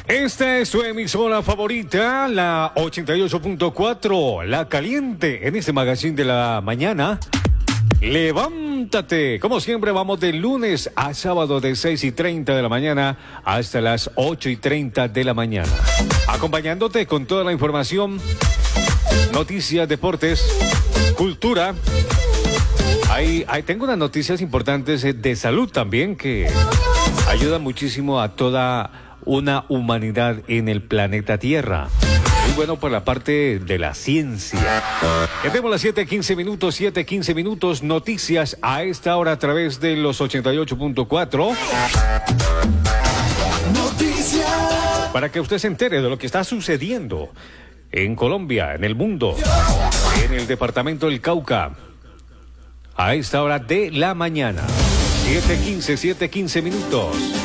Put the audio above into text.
Esta es su emisora favorita, la 88.4, La Caliente, en este magazine de la mañana. Levántate. Como siempre, vamos de lunes a sábado de 6:30 de la mañana hasta las 8:30 de la mañana. Acompañándote con toda la información, noticias, deportes, cultura. Ahí tengo unas noticias importantes de salud también que ayudan muchísimo a toda una humanidad en el planeta Tierra. Muy bueno por la parte de la ciencia. Tenemos las 7:15 minutos, noticias a esta hora a través de los 88.4. Noticias. Para que usted se entere de lo que está sucediendo en Colombia, en el mundo, en el departamento del Cauca, a esta hora de la mañana. 7:15 minutos.